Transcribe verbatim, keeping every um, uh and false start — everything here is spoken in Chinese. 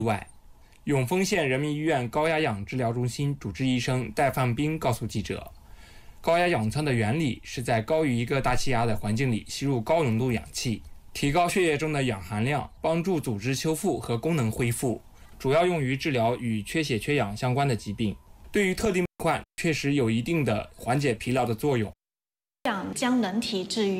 外。永丰县人民医院高压氧治疗中心主治医生戴范兵告诉记者，高压氧舱的原理是在高于一个大气压的环境里吸入高浓度氧气，提高血液中的氧含量，帮助组织修复和功能恢复，主要用于治疗与缺血缺氧相关的疾病。对于特定病患确实有一定的缓解疲劳的作用。 氧将人体置于